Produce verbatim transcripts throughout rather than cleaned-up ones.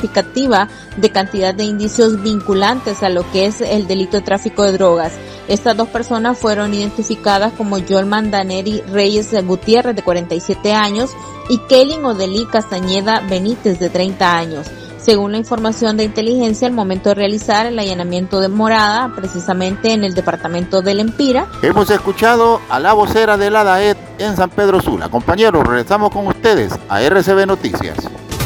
significativa de cantidad de indicios vinculantes a lo que es el delito de tráfico de drogas. Estas dos personas fueron identificadas como Yolman Daneri Reyes Gutiérrez, de cuarenta y siete años, y Kelly Odelí Castañeda Benítez, de treinta años. Según la información de inteligencia, al momento de realizar el allanamiento de morada, precisamente en el departamento del Empira. Hemos escuchado a la vocera de la D A E T en San Pedro Sula. Compañeros, regresamos con ustedes a R C B Noticias.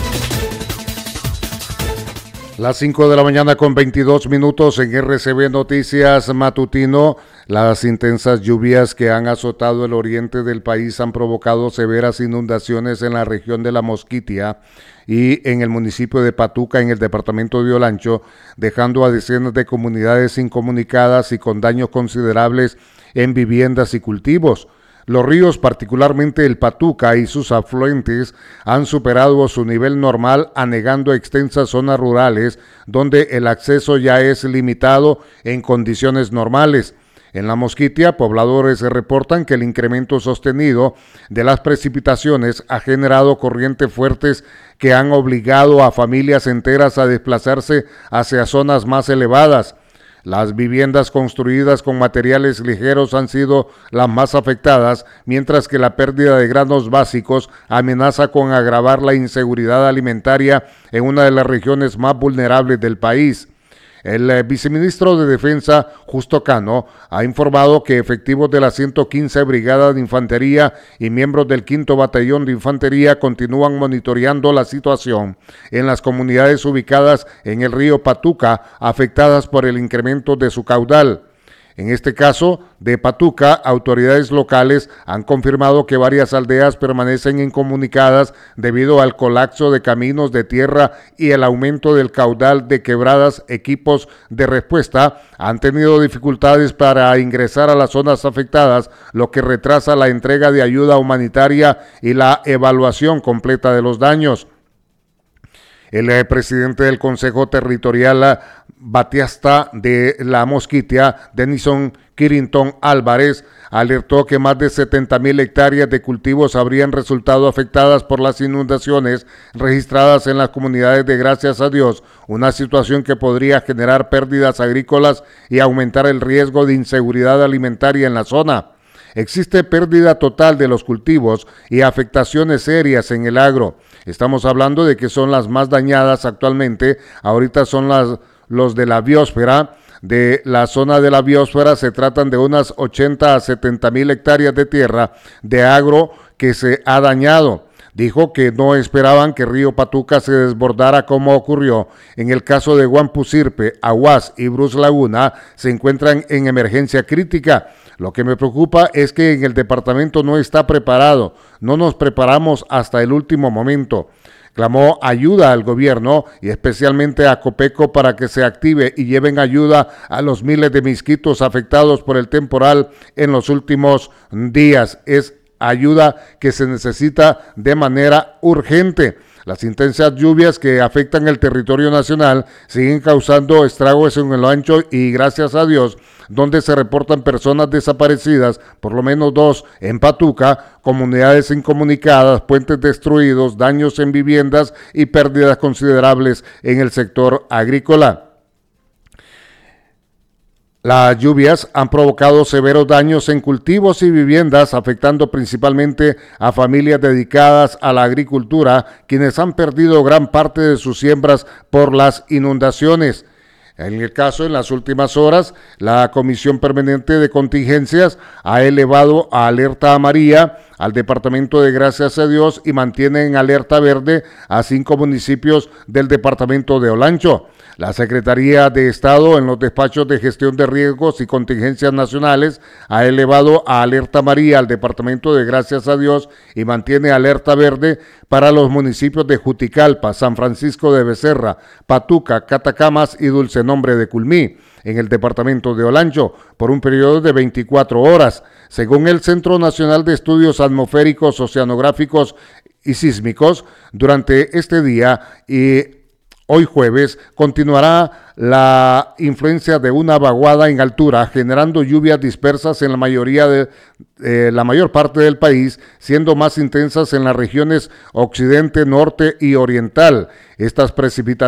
Las cinco de la mañana con veintidós minutos en R C B Noticias Matutino. Las intensas lluvias que han azotado el oriente del país han provocado severas inundaciones en la región de La Mosquitia y en el municipio de Patuca, en el departamento de Olancho, dejando a decenas de comunidades incomunicadas y con daños considerables en viviendas y cultivos. Los ríos, particularmente el Patuca y sus afluentes, han superado su nivel normal, anegando extensas zonas rurales donde el acceso ya es limitado en condiciones normales. En La Mosquitia, pobladores reportan que el incremento sostenido de las precipitaciones ha generado corrientes fuertes que han obligado a familias enteras a desplazarse hacia zonas más elevadas. Las viviendas construidas con materiales ligeros han sido las más afectadas, mientras que la pérdida de granos básicos amenaza con agravar la inseguridad alimentaria en una de las regiones más vulnerables del país. El eh, viceministro de Defensa, Justo Cano, ha informado que efectivos de la ciento quince Brigada de Infantería y miembros del quinto Batallón de Infantería continúan monitoreando la situación en las comunidades ubicadas en el río Patuca, afectadas por el incremento de su caudal. En este caso de Patuca, autoridades locales han confirmado que varias aldeas permanecen incomunicadas debido al colapso de caminos de tierra y el aumento del caudal de quebradas. Equipos de respuesta han tenido dificultades para ingresar a las zonas afectadas, lo que retrasa la entrega de ayuda humanitaria y la evaluación completa de los daños. El eh, presidente del Consejo Territorial Batiasta de La Mosquitia, Denison Quirinton Álvarez, alertó que más de setenta mil hectáreas de cultivos habrían resultado afectadas por las inundaciones registradas en las comunidades de Gracias a Dios, una situación que podría generar pérdidas agrícolas y aumentar el riesgo de inseguridad alimentaria en la zona. Existe pérdida total de los cultivos y afectaciones serias en el agro. Estamos hablando de que son las más dañadas actualmente. Ahorita son las, los de la biosfera. De la zona de la biosfera se tratan de unas ochenta a setenta mil hectáreas de tierra de agro que se ha dañado. Dijo que no esperaban que Río Patuca se desbordara como ocurrió. En el caso de Guampusirpe, Aguas y Bruce Laguna se encuentran en emergencia crítica. Lo que me preocupa es que en el departamento no está preparado, no nos preparamos hasta el último momento. Clamó ayuda al gobierno y especialmente a Copeco para que se active y lleven ayuda a los miles de misquitos afectados por el temporal en los últimos días. Es ayuda que se necesita de manera urgente. Las intensas lluvias que afectan el territorio nacional siguen causando estragos en el ancho y gracias a Dios, donde se reportan personas desaparecidas, por lo menos dos en Patuca, comunidades incomunicadas, puentes destruidos, daños en viviendas y pérdidas considerables en el sector agrícola. Las lluvias han provocado severos daños en cultivos y viviendas, afectando principalmente a familias dedicadas a la agricultura, quienes han perdido gran parte de sus siembras por las inundaciones. En el caso, en las últimas horas, la Comisión Permanente de Contingencias ha elevado a alerta amarilla al departamento de Gracias a Dios y mantiene en alerta verde a cinco municipios del departamento de Olancho. La Secretaría de Estado en los despachos de gestión de riesgos y contingencias nacionales ha elevado a alerta amarilla al departamento de Gracias a Dios y mantiene alerta verde para los municipios de Juticalpa, San Francisco de Becerra, Patuca, Catacamas y Dulce Nombre de Culmí, en el departamento de Olancho, por un periodo de veinticuatro horas. Según el Centro Nacional de Estudios Atmosféricos, Oceanográficos y Sísmicos, durante este día y hoy jueves continuará la influencia de una vaguada en altura, generando lluvias dispersas en la mayoría de eh, la mayor parte del país, siendo más intensas en las regiones occidente, norte y oriental. Estas precipitaciones